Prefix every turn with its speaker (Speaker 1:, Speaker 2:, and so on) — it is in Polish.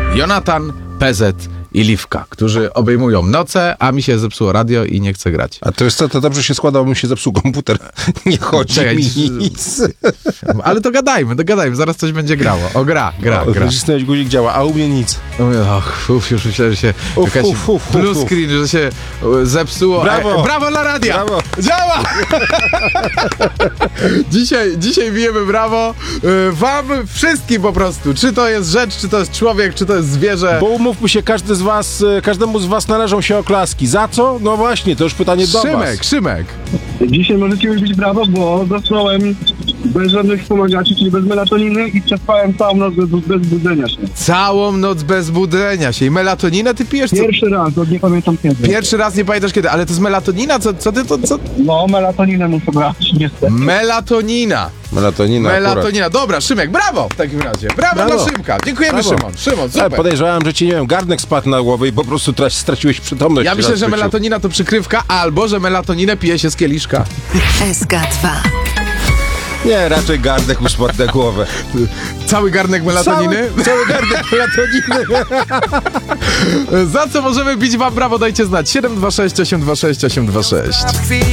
Speaker 1: Jonatan, PZ i Liwka, którzy obejmują noce, a mi się zepsuło radio i nie chcę grać.
Speaker 2: A to jest to dobrze się składa, bo mi się zepsuł komputer. Nie chodzi mi nic.
Speaker 1: Ale dogadajmy, zaraz coś będzie grało. O, gra.
Speaker 2: Nacisnąłeś guzik, działa, a u mnie nic.
Speaker 1: Już myślałem, że się jakaś blue screen, że się zepsuło.
Speaker 2: Brawo!
Speaker 1: Brawo dla radia!
Speaker 2: Brawo.
Speaker 1: Działa! Dzisiaj bijemy brawo wam wszystkim po prostu. Czy to jest rzecz, czy to jest człowiek, czy to jest zwierzę.
Speaker 2: Bo umówmy się, każdemu z was należą się oklaski. Za co? No właśnie, to już pytanie do was.
Speaker 1: Szymek.
Speaker 3: Dzisiaj możecie już być brawo, bo zasnąłem bez żadnych wspomagaczy, czyli bez melatoniny i przespałem całą noc bez budzenia się.
Speaker 1: Całą noc bez budzenia się. I melatoninę ty pijesz?
Speaker 3: Pierwszy raz, bo nie pamiętam kiedy.
Speaker 1: Pierwszy raz nie pamiętasz kiedy, ale to jest melatonina? Co ty to?
Speaker 3: No, melatoninę muszę brać, niestety.
Speaker 1: Melatonina.
Speaker 2: Melatonina.
Speaker 1: Dobra, Szymek, brawo w takim razie. Brawo dla Szymka. Dziękujemy,
Speaker 2: Brawo.
Speaker 1: Szymon, super.
Speaker 2: Podejrzewałem, że ci, nie wiem, garnek spadł na głowę i po prostu straciłeś przytomność.
Speaker 1: Ja myślę, że melatonina to przykrywka, albo że melatoninę pije się z kieliszka.
Speaker 4: SK2.
Speaker 2: Nie, raczej garnek mu spadł na głowę.
Speaker 1: Cały garnek melatoniny?
Speaker 2: Cały garnek melatoniny.
Speaker 1: Za co możemy bić wam brawo? Dajcie znać. 726 826 826.